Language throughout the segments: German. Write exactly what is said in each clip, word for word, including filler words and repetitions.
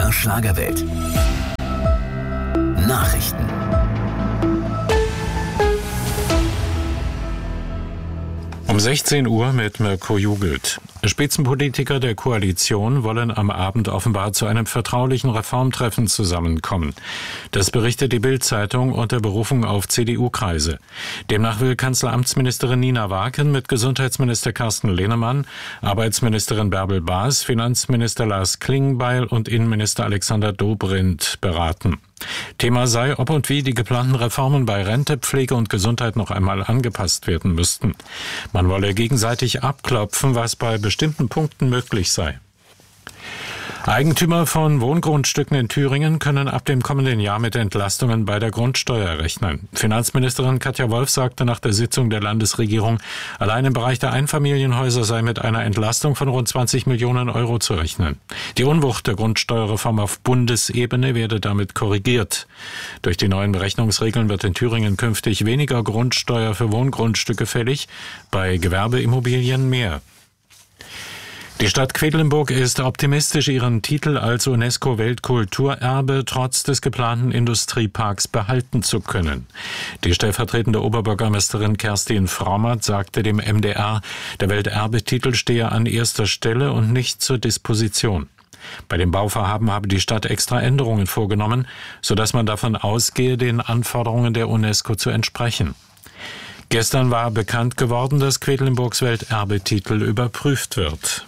R Schlagerwelt. Nachrichten. Um sechzehn Uhr mit Mirko Jugelt. Spitzenpolitiker der Koalition wollen am Abend offenbar zu einem vertraulichen Reformtreffen zusammenkommen. Das berichtet die Bild-Zeitung unter Berufung auf C D U-Kreise. Demnach will Kanzleramtsministerin Nina Wagen mit Gesundheitsminister Carsten Linnemann, Arbeitsministerin Bärbel Baas, Finanzminister Lars Klingbeil und Innenminister Alexander Dobrindt beraten. Thema sei, ob und wie die geplanten Reformen bei Rente, Pflege und Gesundheit noch einmal angepasst werden müssten. Man wolle gegenseitig abklopfen, was bei bestimmten Punkten möglich sei. Eigentümer von Wohngrundstücken in Thüringen können ab dem kommenden Jahr mit Entlastungen bei der Grundsteuer rechnen. Finanzministerin Katja Wolf sagte nach der Sitzung der Landesregierung, allein im Bereich der Einfamilienhäuser sei mit einer Entlastung von rund zwanzig Millionen Euro zu rechnen. Die Unwucht der Grundsteuerreform auf Bundesebene werde damit korrigiert. Durch die neuen Berechnungsregeln wird in Thüringen künftig weniger Grundsteuer für Wohngrundstücke fällig, bei Gewerbeimmobilien mehr. Die Stadt Quedlinburg ist optimistisch, ihren Titel als UNESCO-Weltkulturerbe trotz des geplanten Industrieparks behalten zu können. Die stellvertretende Oberbürgermeisterin Kerstin Frommert sagte dem M D R, der Welterbetitel stehe an erster Stelle und nicht zur Disposition. Bei dem Bauvorhaben habe die Stadt extra Änderungen vorgenommen, sodass man davon ausgehe, den Anforderungen der UNESCO zu entsprechen. Gestern war bekannt geworden, dass Quedlinburgs Welterbetitel überprüft wird.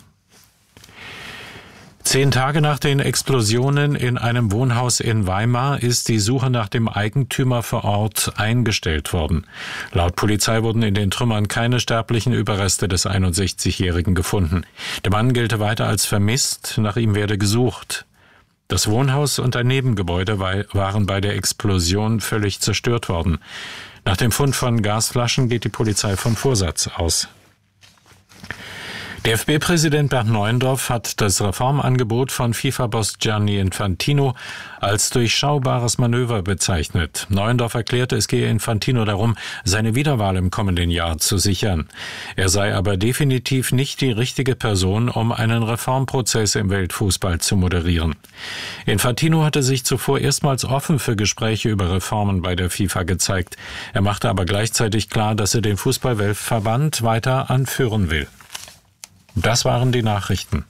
Zehn Tage nach den Explosionen in einem Wohnhaus in Weimar ist die Suche nach dem Eigentümer vor Ort eingestellt worden. Laut Polizei wurden in den Trümmern keine sterblichen Überreste des einundsechzigjährigen gefunden. Der Mann gelte weiter als vermisst, nach ihm werde gesucht. Das Wohnhaus und ein Nebengebäude waren bei der Explosion völlig zerstört worden. Nach dem Fund von Gasflaschen geht die Polizei vom Vorsatz aus. Der F B-Präsident Bernd Neuendorf hat das Reformangebot von FIFA-Boss Gianni Infantino als durchschaubares Manöver bezeichnet. Neuendorf erklärte, es gehe Infantino darum, seine Wiederwahl im kommenden Jahr zu sichern. Er sei aber definitiv nicht die richtige Person, um einen Reformprozess im Weltfußball zu moderieren. Infantino hatte sich zuvor erstmals offen für Gespräche über Reformen bei der FIFA gezeigt. Er machte aber gleichzeitig klar, dass er den Fußballweltverband weiter anführen will. Das waren die Nachrichten.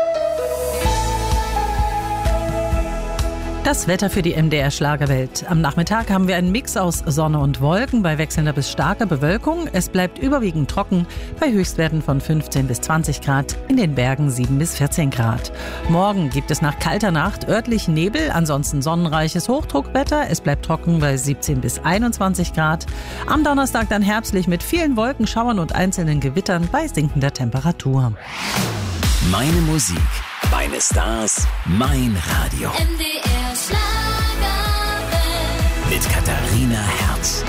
Das Wetter für die M D R Schlagerwelt. Am Nachmittag haben wir einen Mix aus Sonne und Wolken bei wechselnder bis starker Bewölkung. Es bleibt überwiegend trocken bei Höchstwerten von fünfzehn bis zwanzig Grad, in den Bergen sieben bis vierzehn Grad. Morgen gibt es nach kalter Nacht örtlich Nebel, ansonsten sonnenreiches Hochdruckwetter. Es bleibt trocken bei siebzehn bis einundzwanzig Grad. Am Donnerstag dann herbstlich mit vielen Wolkenschauern und einzelnen Gewittern bei sinkender Temperatur. Meine Musik, meine Stars, mein Radio. M D R Schlagerwelt. Mit Katharina Herz.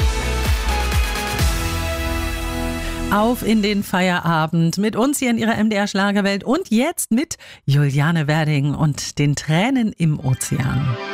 Auf in den Feierabend mit uns hier in ihrer M D R Schlagerwelt und jetzt mit Juliane Werding und den Tränen im Ozean.